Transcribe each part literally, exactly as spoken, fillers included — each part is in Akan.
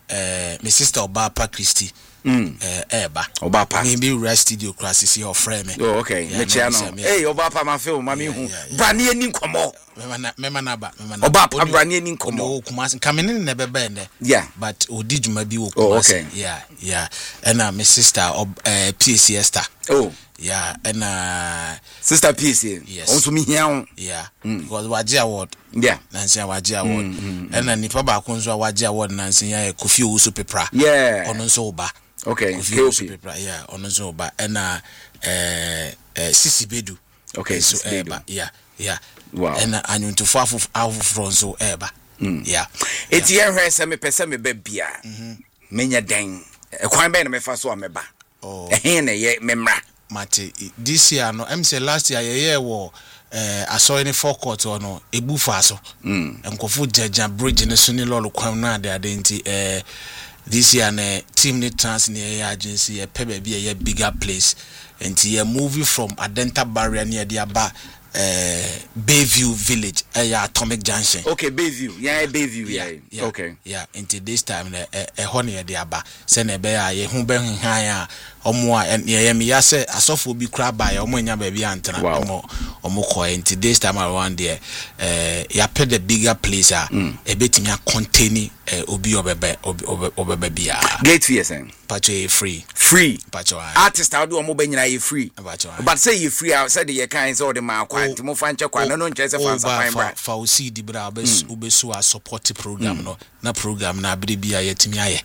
eh my sister Obapa Christy mm eh eba Obapa me be rest studio classes your friend me. Oh okay me chia no hey Obapa ma film ma me hu brane ani nkomo me ma na ba me ma na Obapa brane ani nkomo o Kumasi kamene ne bebe ne yeah but odi djuma bi wo Kumasi yeah yeah and uh, my sister uh, P C Esther oh yeah and uh sister P C yes also me here yeah mm. because waji award yeah Nancy waji award mm, mm, and then nipa ba ko nso waji award Nancy ya Kofi Owusu Pepra yeah ono nso oba okay Kofi Owusu Pepra yeah ono nso oba and uh eh Sisi Bedu okay so eba yeah yeah wow and anyuntofo afu afu nso eba mm. yeah eti ye hwe se me pese me ba bia mhm menya den e kwan be na me fa so ameba oh eh na ye memra mate this year no em say last year ye ye wo eh aso ni forecourt no ebu fa so mm enkofu jaja bridge ne so ni lolo kwan na ade ade nti eh this year na team ni trans ni agency ye pe ba bia ye bigger place nti ye movie from Adenta barrier near the aba uh Bayview village eh uh, Atomic Junction okay Bayview yeah Bayview yeah, yeah. yeah okay yeah into this time na eh ho na de aba se na be ya ye hu be han a omo a ye me ya se asofo bi kra ba ya omo nya ba bi antena omo omo ko into this time around there eh ya pay the bigger place a e betimi a contain eh obi obebe obebe bia gate fee sen pacho free free pacho artist how do omo be nyina ye free but say you free out say the kind so the man kwant mo fa nche kwa no no nche se fa fa bra fa o C D bra obes obesu a support program no na program na abire bia yetimi aye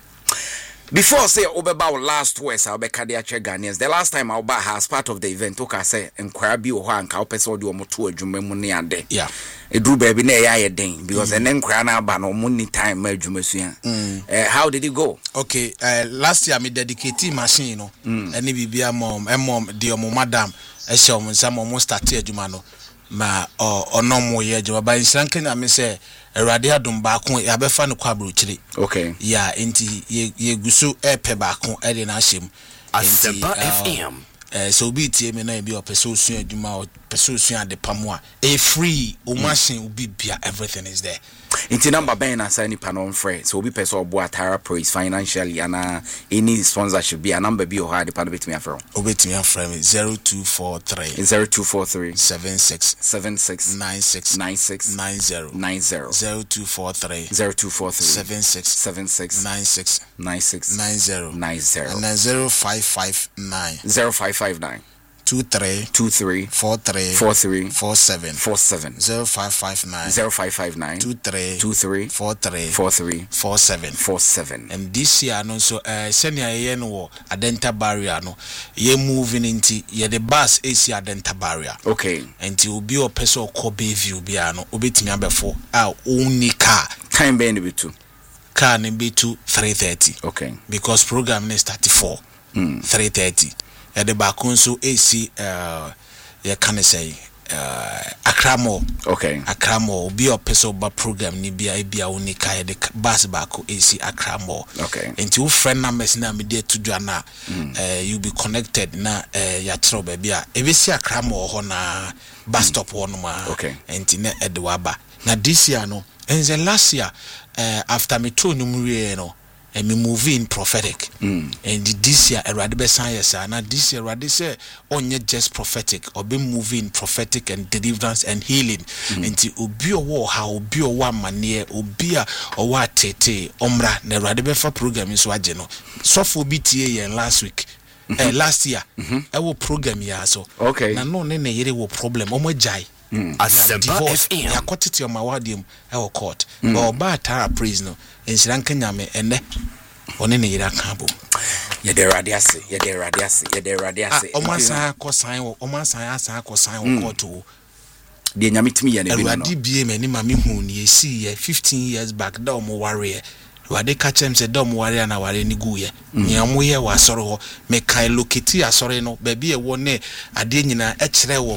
before say obeba last words I be cardia check Ghanaians the last time I oba has part of the event okay say enquire bi o ho anka opese odi omo to adwuma mu ne ade yeah edru baby na ya ye den because en enquire na aba no mo ni time ma adwuma sua eh how did it go okay uh, last year me dedicate machine no ene bibia mom mom de omo madam e she omo nsam omo start adwuma no ma onomo ye adwuma ba nsanke na me say Erade adom ba ko ya befa no kwa brochire okay yeah enti ye gusu epe ba ko e de na hyem Asempa F M eh so bi tie me na bi opeso osun adwuma opeso osun ade pamo a e free o machine obi bia everything is there inti number ben na say ni panon free so obi person obo atara praise financially and any sponsorship be a number be o hard pan betimi afro obetimi afro me zero two four three zero two four three seven six seven six nine six nine six nine zero nine zero zero two four three zero two four three seven six seven six nine six nine six nine zero nine zero and then zero five five nine zero five five nine two three two three four three four three four seven four seven zero five five nine zero five five nine two three two three four three four three four seven four seven and this year no so uh senior ye no Adenta barrier no ye moving into ye the bus is Adenta barrier okay and you be a person called Bayview bia no obetimi abefo a only car time be no be two car no be to three thirty okay because program is thirty-four mm. three thirty at the back so A C uh you can say uh Akramo okay Akramo be a person ba program ni bia bia oni kai the bus back A C Akramo okay and you friend numbers na me there to joana uh you be connected na uh ya tro ba bia e be si Akramo ho na bus stop one ma okay and na edwaba na this year no and the last year uh after me to numwe no and me move in prophetic mm. and this year Erade be science and this year Erade say onye just prophetic or be moving prophetic and deliverance and healing mm. and obi owo ha obi owo mane obi a owo atete omra na Erade be for program so age no so for B T A yen last week mm-hmm. uh, last year mm-hmm. I will program ya so okay na no ne ne yere wo problem omo jai Mm. Asempa F M ya kwatiti o mawadium e wo court o ba tara praise no ensiranka nyame ene one ne yira kabo ye de radiase ye de radiase ye de radiase o masan ko san wo o masan asan ko san wo court o de nyame timi ye ne bi no Erade bie me ni mame hu ni esi ye fifteen years back da o mo ware Wade kachem se dom ware na ware ni guye ni amu ye wa soro ho me kai loketi asore no ba bie wo ne ade nyina e kire wo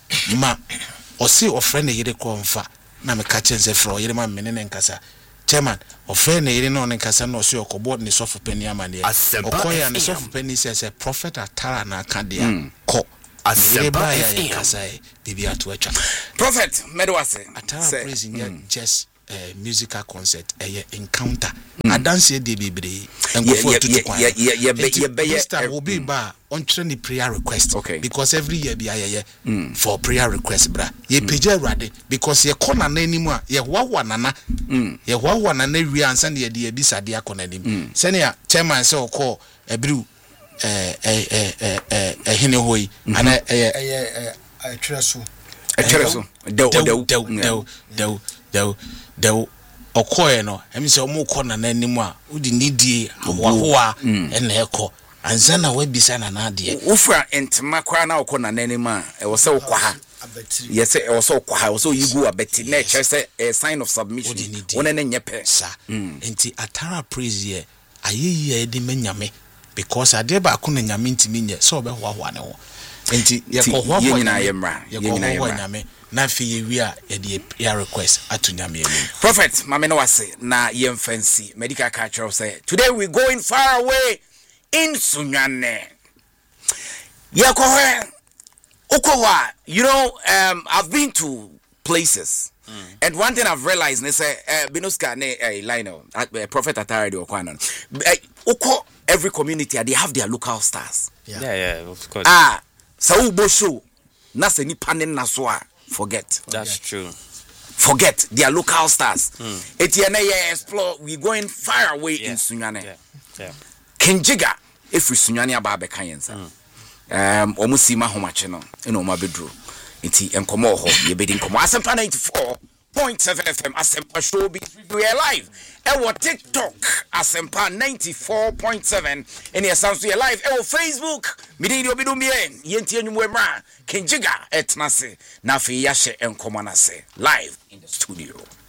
ma o si o friend yire ko mfa na me catch nse fro yire ma menene nkasa chairman o friend yire no nkasa no si okobo ni sofu pani amane okoya ni sofu pani se se prophet atara na akadia ko Asempa ya nkasa e bibia to atwa prophet medwase atara praise in just uh, musical concert a encounter adanse de bebre yeah, enkofo tutu kwan yeah yeah yeah yeah this time will be ba on train prayer request okay. because every year be aye mm. for prayer request bra ye page awrade because ye kona na animu a ye hwahwa nana mm. ye hwahwa nana wi ansa na ye de abisade akona nim mm. senia chairman say okọ ebru eh eh eh eh eh hene hoyi ana eh eh eh treso Echereso, dew dew dew dew dew dew dew okoye no emi se omo ko na nanim a udi nidie ahoahoa ena ekọ anza na wabisa na na de ufra entma kwa na okọ na nanim a e wo se okọ ha yes e wo se okọ ha wo se yigu abeti na eche se a sign of submission wona na nyepe sa enti atara praise ye ayeyi e de manyame because ade ba ko na nyame ntimi nye so obehoahoa ne ho enti yekohoa ye nyina ye mra ye nyina ye mra na fi ye wi a ye de prayer request atunyame ye prophet mame no wase na ye mfancy medical culture say today we going far away in Sunyane yekohoa okowa you know um I've been to places mm. and one thing I've realized is say uh, Binoska ne uh, Lionel uh, prophet Atara de Okwana oko every community they have their local stars yeah yeah, yeah of course ah so ubo show na se ni panen na so forget that's true forget their local stars etiene mm. ye explore we going far away yeah. in Sunyane yeah yeah Kinjiga if we Sunyane aba be kan yensa mm. um omusima homache no ina o ma bedru enti enkomo ho ye bedi enkomo Asempa ninety-four point seven F M Asempa show be we are live e wo TikTok Asempa ninety-four point seven eni esanso ye live e wo Facebook mididi obidum ye yenti enwum emra Kinjiga etnase na fe ya hye enkomo na se live in the studio.